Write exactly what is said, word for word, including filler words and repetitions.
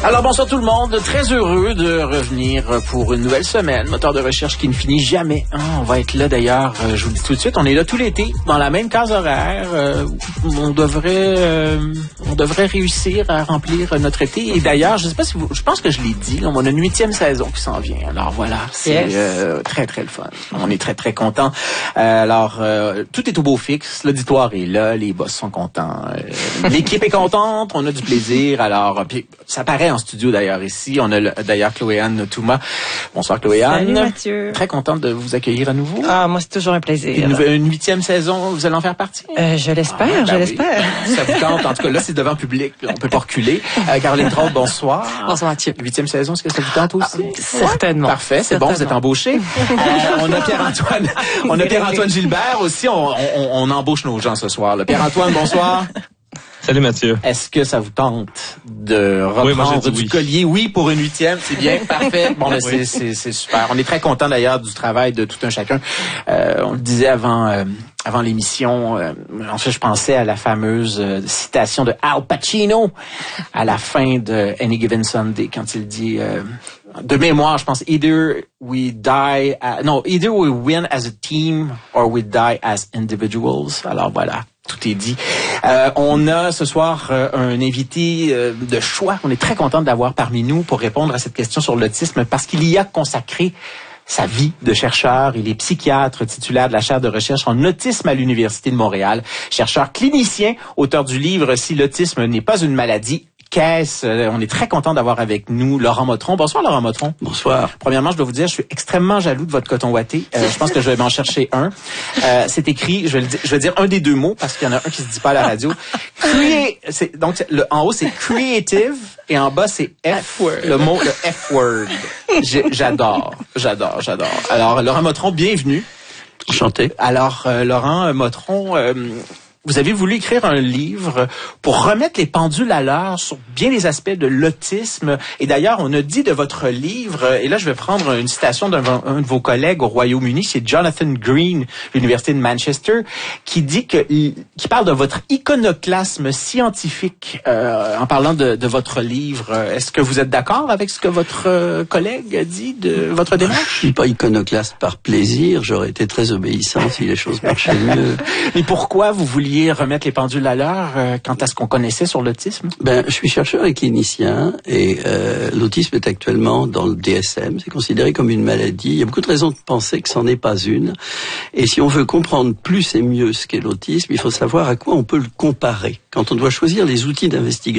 Alors bonsoir tout le monde, très heureux de revenir pour une nouvelle semaine, moteur de recherche qui ne finit jamais. Ah, on va être là d'ailleurs, euh, je vous le dis tout de suite, on est là tout l'été, dans la même case horaire. Euh, on devrait euh, on devrait réussir à remplir notre été. Et d'ailleurs, je sais pas si vous, je pense que je l'ai dit, là, on a une huitième saison qui s'en vient. Alors voilà, c'est yes. euh, très très le fun. On est très très contents. Euh, alors euh, tout est au beau fixe, l'auditoire est là, les boss sont contents, euh, l'équipe est contente, on a du plaisir. Alors puis ça paraît en studio d'ailleurs ici. On a le, d'ailleurs Chloé-Anne Touma. Bonsoir Chloé-Anne. Salut Mathieu. Très contente de vous accueillir à nouveau. Ah, moi c'est toujours un plaisir. Une, une huitième saison, vous allez en faire partie? Euh, je l'espère, ah, ben je oui. l'espère. Ça vous tente. En tout cas, là, c'est devant public. On peut pas reculer. Euh, Caroline Traut, bonsoir. Bonsoir Mathieu. Huitième saison, est-ce que ça vous tente aussi? Ah, certainement. Ouais, parfait, c'est certainement. bon, vous êtes embauché. euh, on a Pierre-Antoine, on a Pierre-Antoine Gilbert aussi. On, on, on embauche nos gens ce soir. Là. Pierre-Antoine, bonsoir. Salut Mathieu. Est-ce que ça vous tente de reprendre oui, moi, du oui. collier? Oui, pour une huitième, c'est bien, parfait. Bon, ben, oui. c'est, c'est, c'est super. On est très content d'ailleurs du travail de tout un chacun. Euh, on le disait avant, euh, avant l'émission. Euh, en fait, je pensais à la fameuse euh, citation de Al Pacino à la fin de Any Given Sunday quand il dit. Euh, De mémoire, je pense, either we die, as, no, either we win as a team or we die as individuals. Alors voilà, tout est dit. Euh, on a ce soir euh, un invité euh, de choix. On est très content d'avoir parmi nous pour répondre à cette question sur l'autisme parce qu'il y a consacré sa vie de chercheur. Il est psychiatre titulaire de la chaire de recherche en autisme à l'Université de Montréal, chercheur clinicien, auteur du livre « Si l'autisme n'est pas une maladie ». Qu'est-ce? On est très content d'avoir avec nous Laurent Motron. Bonsoir Laurent Motron. Bonsoir. Premièrement, je dois vous dire, je suis extrêmement jaloux de votre coton ouaté. Euh, je pense que je vais m'en chercher un. Euh, c'est écrit, je vais, le dire, je vais dire un des deux mots parce qu'il y en a un qui se dit pas à la radio. Create, c'est, donc le, en haut c'est creative et en bas c'est F, le mot le F word. J'ai, j'adore, j'adore, j'adore. Alors Laurent Motron, bienvenue. Enchanté. Alors euh, Laurent Motron. Euh, Vous avez voulu écrire un livre pour remettre les pendules à l'heure sur bien les aspects de l'autisme. Et d'ailleurs, on a dit de votre livre, et là je vais prendre une citation d'un un de vos collègues au Royaume-Uni, c'est Jonathan Green, l'Université de Manchester, qui dit que, qui parle de votre iconoclasme scientifique euh, en parlant de, de votre livre. Est-ce que vous êtes d'accord avec ce que votre collègue a dit de votre démarche? Je suis pas iconoclaste par plaisir. J'aurais été très obéissant si les choses marchaient mieux. Mais pourquoi vous vouliez remettre les pendules à l'heure euh, quant à ce qu'on connaissait sur l'autisme? Ben, je suis chercheur et clinicien et euh, l'autisme est actuellement dans le D S M. C'est considéré comme une maladie. Il y a beaucoup de raisons de penser que c'en est pas une. Et si on veut comprendre plus et mieux ce qu'est l'autisme, il faut savoir à quoi on peut le comparer. Quand on doit choisir les outils d'investigation